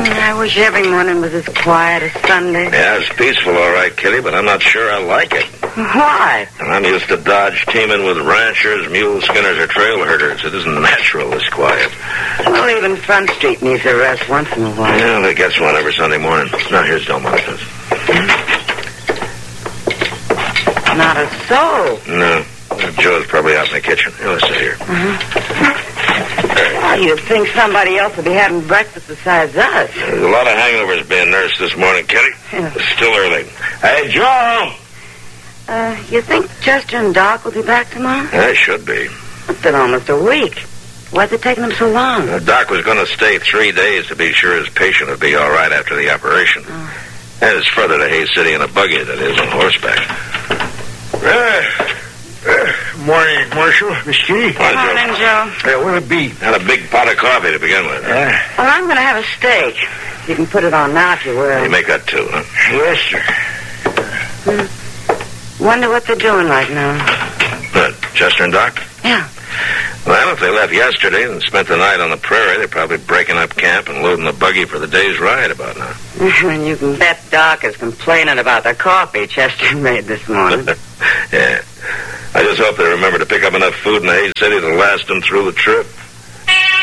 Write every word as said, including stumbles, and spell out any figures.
I wish every morning was as quiet as Sunday. Yeah, it's peaceful, all right, Kitty, but I'm not sure I like it. Why? And I'm used to Dodge teaming with ranchers, mule skinners, or trail herders. It isn't natural, this quiet. Well, even Front Street needs a rest once in a while. Yeah, they gets one every Sunday morning. Now, here's Delmonte's. Not a soul. No. Joe's probably out in the kitchen. Here, let's sit here. Uh-huh. Well, you'd think somebody else would be having breakfast besides us. There's a lot of hangovers being nursed this morning, Kitty. Yeah. It's still early. Hey, Joe! Uh, you think Chester and Doc will be back tomorrow? Yeah, it should be. It's been almost a week. Why's it taking them so long? Uh, Doc was going to stay three days to be sure his patient would be all right after the operation. Oh. And it's further to Hayes City in a buggy than it is on horseback. Uh, uh, morning, Marshal. Miss Kitty. Good morning, Joe. Uh, what'll it be? And a big pot of coffee to begin with. Uh, Well, I'm going to have a steak. You can put it on now if you will. You make that too, huh? yes, sir. Hmm. Wonder what they're doing right now. What, Chester and Doc? Yeah. Well, if they left yesterday and spent the night on the prairie, they're probably breaking up camp and loading the buggy for the day's ride about now. And you can bet Doc is complaining about the coffee Chester made this morning. Yeah. I just hope they remember to pick up enough food in Hayes City to last them through the trip.